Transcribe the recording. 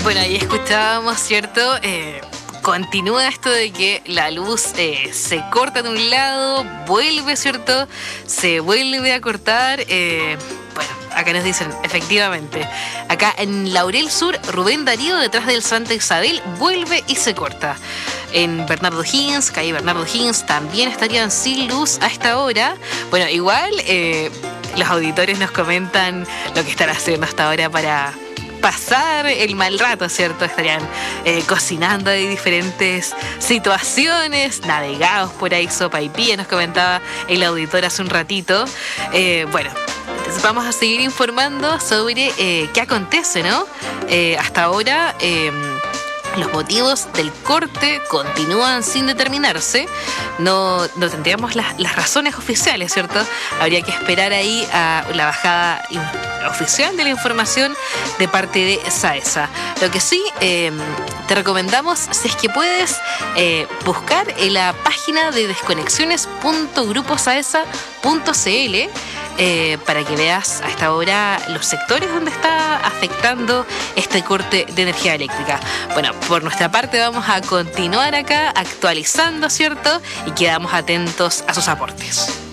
Bueno, ahí escuchábamos, ¿cierto? Continúa esto de que la luz se corta de un lado, vuelve, ¿cierto? Se vuelve a cortar. Bueno, acá nos dicen, efectivamente, acá en Laurel Sur, Rubén Darío, detrás del Santa Isabel, vuelve y se corta. En Bernardo Higgins, calle Bernardo Higgins, también estarían sin luz a esta hora. Bueno, igual los auditores nos comentan lo que están haciendo hasta ahora para pasar el mal rato, ¿cierto? Estarían cocinando de diferentes situaciones, navegados por ahí, sopa y pilla, nos comentaba el auditor hace un ratito. Bueno, entonces vamos a seguir informando sobre qué acontece, ¿no? Hasta ahora los motivos del corte continúan sin determinarse. No tendríamos las razones oficiales, ¿cierto? Habría que esperar ahí a la bajada oficial de la información de parte de SAESA. Lo que sí te recomendamos, si es que puedes, buscar en la página de desconexiónes.gruposaesa.cl para que veas a esta hora los sectores donde está afectando este corte de energía eléctrica. Bueno, por nuestra parte vamos a continuar acá actualizando, ¿cierto? Y quedamos atentos a sus aportes.